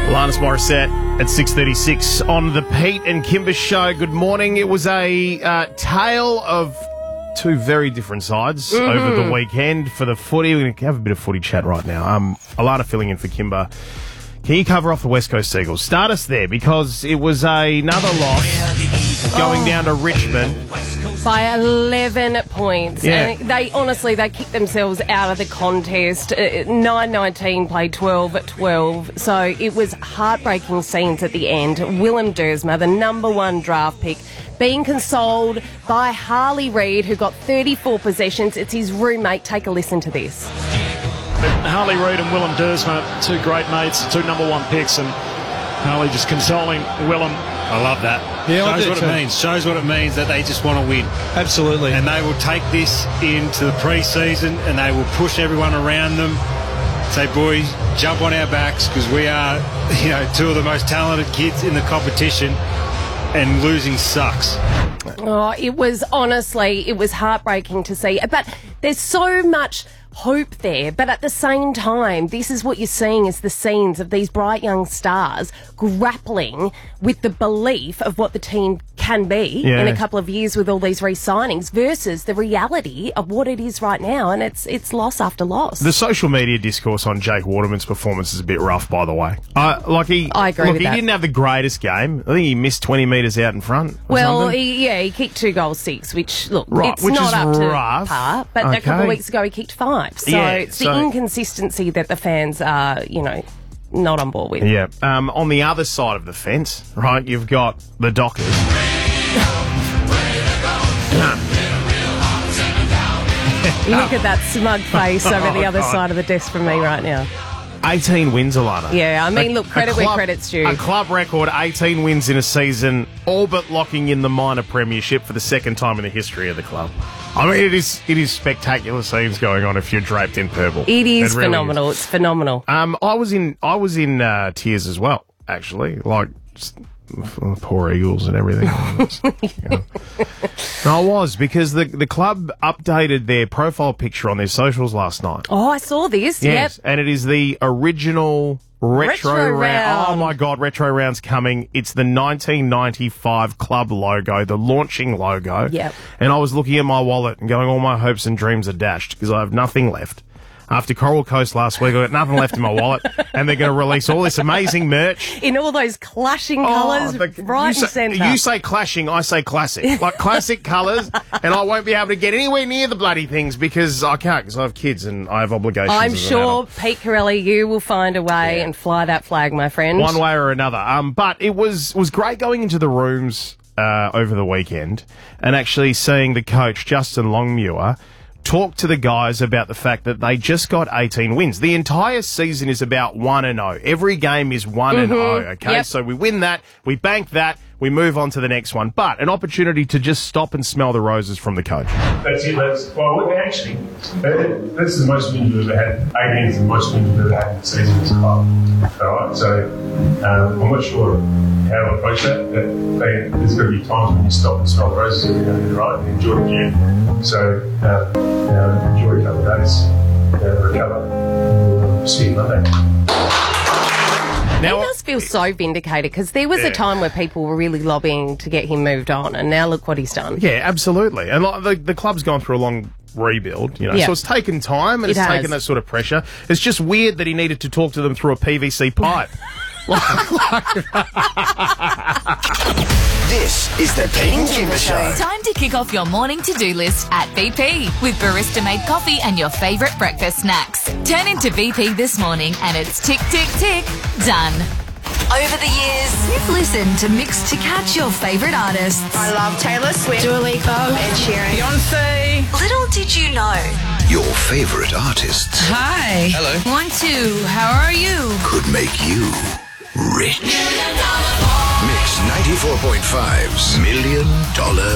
Alanis Morissette at 6:36 on the Pete and Kimber Show. Good morning. It was a tale of two very different sides over the weekend for the footy. We're going to have a bit of footy chat right now. Alana filling in for Kimber. Can you cover off the West Coast Eagles? Start us there, because it was another loss going down to Richmond. By 11 points. Yeah. And they kicked themselves out of the contest. 9-19 played 12-12. So it was heartbreaking scenes at the end. Willem Dersma, the number one draft pick, being consoled by Harley Reid, who got 34 possessions. It's his roommate. Take a listen to this. Harley Reid and Willem Dersma, two great mates, two number one picks, and Harley just consoling Willem. I love that. Yeah, Shows what it means. Shows what it means that they just want to win. Absolutely. And they will take this into the pre-season and they will push everyone around them. Say, boys, jump on our backs, because we are, two of the most talented kids in the competition, and losing sucks. Oh, it was heartbreaking to see. But there's so much hope there, but at the same time, this is what you're seeing is the scenes of these bright young stars grappling with the belief of what the team can be in a couple of years with all these re-signings versus the reality of what it is right now, and it's loss after loss. The social media discourse on Jake Waterman's performance is a bit rough, by the way. I agree with that. He didn't have the greatest game. I think he missed 20 metres out in front. Well, he kicked 2 goals 6, which not up to par, but a couple of weeks ago he kicked 5. So it's the inconsistency that the fans are, not on board with. Yeah. On the other side of the fence, right, you've got the Dockers. Look at that smug face over the other side of the desk from me right now. 18 wins, Alana. Yeah, I mean, look, credit where credit's due. A club record, 18 wins in a season, all but locking in the minor premiership for the second time in the history of the club. I mean, it is spectacular scenes going on if you're draped in purple. It is really phenomenal. It's phenomenal. I was in tears as well, actually. Like, poor Eagles and everything. No, I was, because the club updated their profile picture on their socials last night. Oh, I saw this. Yes, Yep. and it is the original Retro Round. Oh my God, Retro Round's coming. It's the 1995 club logo, the launching logo. Yep. And I was looking at my wallet and going, all my hopes and dreams are dashed, because I have nothing left. After Coral Coast last week, I've got nothing left in my wallet, and they're going to release all this amazing merch. In all those clashing colours, right and centre. You say clashing, I say classic. Like classic colours, and I won't be able to get anywhere near the bloody things because I can't, because I have kids and I have obligations. I'm sure, Pete Corelli, you will find a way and fly that flag, my friend. One way or another. But it was great going into the rooms over the weekend and actually seeing the coach, Justin Longmuir, talk to the guys about the fact that they just got 18 wins. The entire season is about 1-0. Every game is 1-0, okay? Yep. So we win that, we bank that, we move on to the next one. But an opportunity to just stop and smell the roses from the coach. That's it. This is the most wins we've ever had. 18 is the most wins we've ever had in the season as a club. All right, so I'm not sure how to approach that. There's got to be times when you stop and smell the roses every day, right, and enjoy the view. So enjoy a couple of days, recover, and see you Monday. Now, he does feel so vindicated, because there was a time where people were really lobbying to get him moved on, and now look what he's done. Yeah, absolutely. And the club's gone through a long rebuild, so it's taken time and it's taken that sort of pressure. It's just weird that he needed to talk to them through a PVC pipe. This is the Pete and Kimber Show. Time to kick off your morning to-do list at BP with barista-made coffee and your favourite breakfast snacks. Turn into BP this morning and it's tick, tick, tick, done. Over the years, you've listened to Mix to catch your favourite artists. I love Taylor Swift, Dua Lipa, Ed Sheeran, Beyonce. Little did you know. Your favourite artists. Hi. Hello. 1, 2, how are you? Could make you rich. Mix 94.5's $1 Million